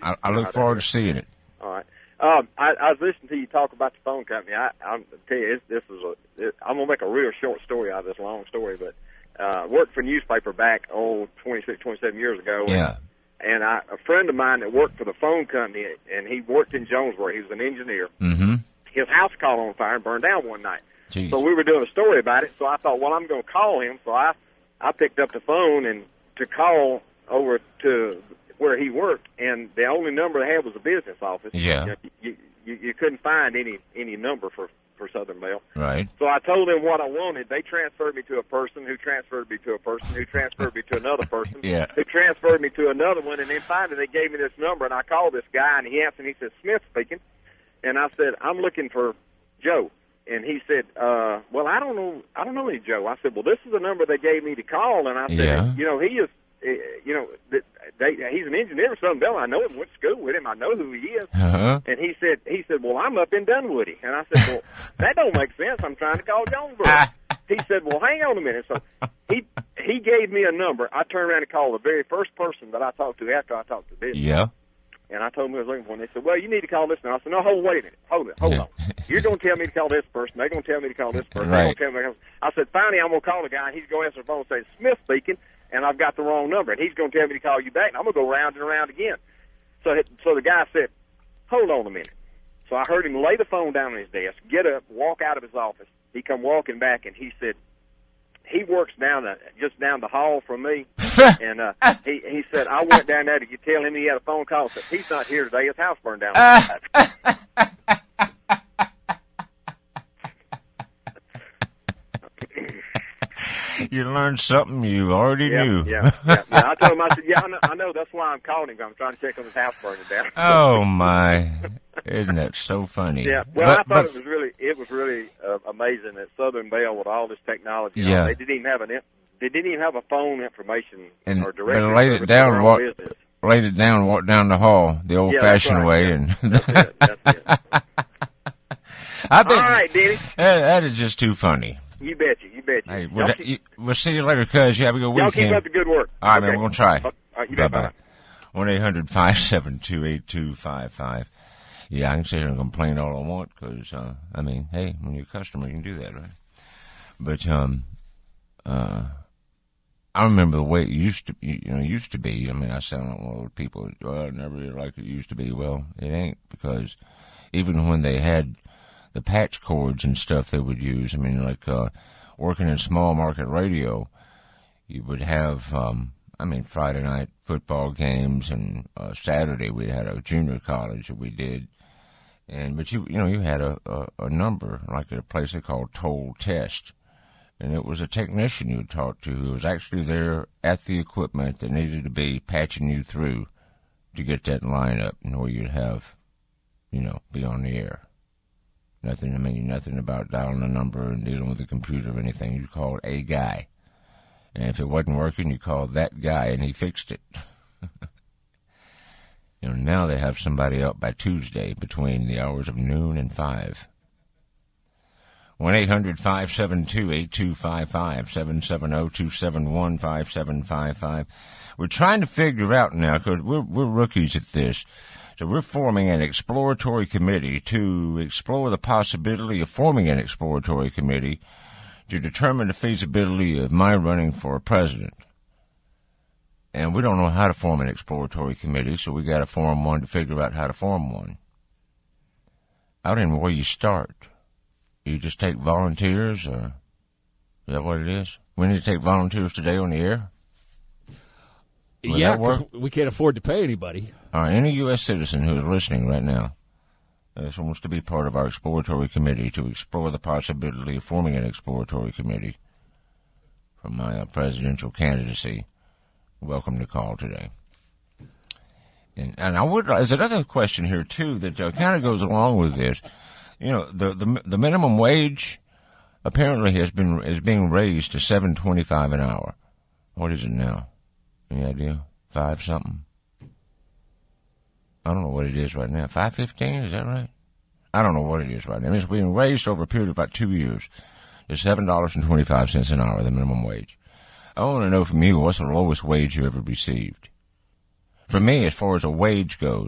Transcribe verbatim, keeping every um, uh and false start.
I, I look forward to seeing it. All right. Um, I, I was listening to you talk about the phone company. I, I'm tell you, this, this is a. It, I'm gonna make a real short story out of this long story, but uh, I worked for a newspaper back oh twenty-six, twenty-seven years ago. Yeah. And, and I, a friend of mine that worked for the phone company, and he worked in Jonesboro. He was an engineer. Mm-hmm. His house caught on fire and burned down one night. Jeez. So we were doing a story about it. So I thought, well, I'm going to call him. So I, I picked up the phone and to call over to where he worked, and the only number they had was a business office. Yeah. You, you, you, you couldn't find any any number for, for Southern Bell. Right. So I told them what I wanted. They transferred me to a person who transferred me to a person who transferred me to another person yeah. who transferred me to another one, and then finally they gave me this number, and I called this guy, and he answered, and he said, Smith speaking. And I said, I'm looking for Joe. And he said, uh, well, I don't know, I don't know any Joe. I said, well, this is the number they gave me to call. And I said, yeah. you know, he is, uh, you know, they, he's an engineer for Southern Bell. I know him, went to school with him. I know who he is. Uh-huh. And he said, he said, well, I'm up in Dunwoody. And I said, well, that don't make sense. I'm trying to call Jonesboro. He said, well, hang on a minute. So he, he gave me a number. I turned around and called the very first person that I talked to after I talked to this. Yeah. And I told them I was looking for him. They said, well, you need to call this now. I said, no, hold, wait a minute. Hold it. Hold on. You're going to tell me to call this person. They're going to tell me to call this person. Right. They're going to tell me to call. I said, finally, I'm going to call the guy, and he's going to answer the phone and say, Smith speaking, and I've got the wrong number. And he's going to tell me to call you back, and I'm going to go round and around again. So so the guy said, hold on a minute. So I heard him lay the phone down on his desk, get up, walk out of his office. He come walking back, and he said, he works down the, just down the hall from me, and uh, he he said, I went down there to tell him he had a phone call. Said, he's not here today. His house burned down. You learned something you already yeah, knew. Yeah, yeah, yeah. I told him, I said, yeah, I know, I know. That's why I'm calling him. I'm trying to check on his house burning down. Oh my! Isn't that so funny? Yeah. Well, but, I thought but, it was really, it was really uh, amazing that Southern Bell, with all this technology, yeah. on, they didn't even have an, they didn't even have a phone information and, or directory. But laid it down and walked, laid it down, and walked down the hall the old-fashioned yeah, right. way, yeah. and that's it. That's it. I bet, all right, Denny. That, that is just too funny. You bet you. You bet you. Hey, we'll, keep, you, we'll see you later, cuz. You have a good y'all weekend. Y'all keep up the good work. All right, okay. man. We're going to try. All right, you bye bet. bye. one eight hundred five seven two eight two five five. Yeah, I can sit here and complain all I want because, uh, I mean, hey, when you're a customer, you can do that, right? But, um, uh, I remember the way it used to, you know, used to be. I mean, I sound like one of those people, well, I never really like it used to be. Well, it ain't, because even when they had the patch cords and stuff they would use, I mean, like, uh, working in small market radio, you would have, um, I mean, Friday night football games, and uh, Saturday we had a junior college that we did, and but you you know you had a, a, a number like at a place they called Toll Test, and it was a technician you would talk to who was actually there at the equipment that needed to be patching you through to get that line up, and where you'd have, you know, be on the air. Nothing, I mean, nothing about dialing a number and dealing with a computer or anything. You called a guy. And if it wasn't working, you called that guy, and he fixed it. You know, now they have somebody up by Tuesday between the hours of noon and five. one eight hundred five seven two eight two five five, seven seven zero two seven one five seven five five. We're trying to figure out now, because we're, we're rookies at this. So we're forming an exploratory committee to explore the possibility of forming an exploratory committee to determine the feasibility of my running for president. And we don't know how to form an exploratory committee, so we got to form one to figure out how to form one. I don't even know where you start. You just take volunteers, or is that what it is? We need to take volunteers today on the air? Will yeah, because we can't afford to pay anybody. All right, any U S citizen who is listening right now uh, wants to be part of our exploratory committee to explore the possibility of forming an exploratory committee for my uh, presidential candidacy, welcome to call today. And, and I would, there's another question here, too, that uh, kind of goes along with this. You know, the, the the minimum wage apparently has been is being raised to seven twenty-five an hour. What is it now? Any idea? Five something? I don't know what it is right now. Five fifteen? Is that right? I don't know what it is right now. It's being raised over a period of about two years to seven dollars and twenty-five cents an hour, the minimum wage. I want to know from you, what's the lowest wage you ever received? For me, as far as a wage goes,